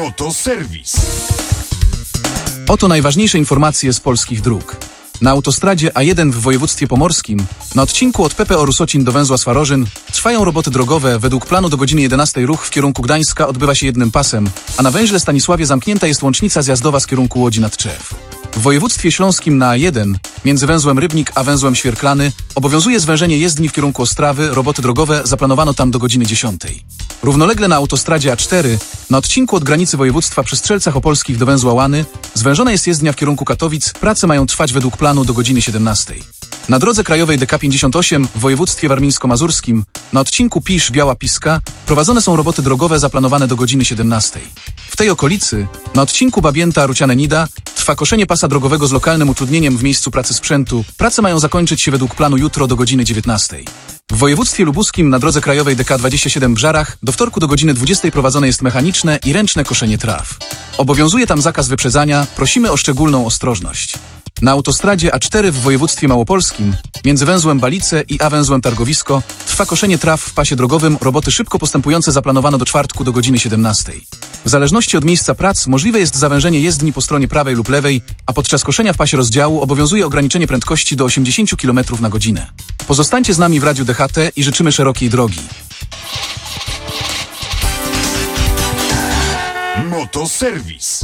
Motoserwis. Oto najważniejsze informacje z polskich dróg. Na autostradzie A1 w województwie pomorskim, na odcinku od PPO Rusocin do węzła Swarożyn, trwają roboty drogowe. Według planu do godziny 11 ruch w kierunku Gdańska odbywa się jednym pasem, a na węźle Stanisławie zamknięta jest łącznica zjazdowa z kierunku Łodzi nad Trzew. W województwie śląskim na A1, między węzłem Rybnik a węzłem Świerklany, obowiązuje zwężenie jezdni w kierunku Ostrawy. Roboty drogowe zaplanowano tam do godziny 10. Równolegle na autostradzie A4, na odcinku od granicy województwa przy Strzelcach Opolskich do węzła Łany, zwężona jest jezdnia w kierunku Katowic. Prace mają trwać według planu do godziny 17. Na drodze krajowej DK58 w województwie warmińsko-mazurskim, na odcinku Pisz-Biała Piska, prowadzone są roboty drogowe zaplanowane do godziny 17. W tej okolicy, na odcinku Babięta-Ruciane-Nida, trwa koszenie pasa drogowego z lokalnym utrudnieniem w miejscu pracy sprzętu. Prace mają zakończyć się według planu jutro do godziny 19. W województwie lubuskim na drodze krajowej DK27 w Żarach do wtorku do godziny 20 prowadzone jest mechaniczne i ręczne koszenie traw. Obowiązuje tam zakaz wyprzedzania. Prosimy o szczególną ostrożność. Na autostradzie A4 w województwie małopolskim, między węzłem Balice i węzłem Targowisko, trwa koszenie traw w pasie drogowym. Roboty szybko postępujące zaplanowano do czwartku do godziny 17. W zależności od miejsca prac możliwe jest zawężenie jezdni po stronie prawej lub lewej, a podczas koszenia w pasie rozdziału obowiązuje ograniczenie prędkości do 80 km na godzinę. Pozostańcie z nami w Radiu DHT i życzymy szerokiej drogi. Motoserwis.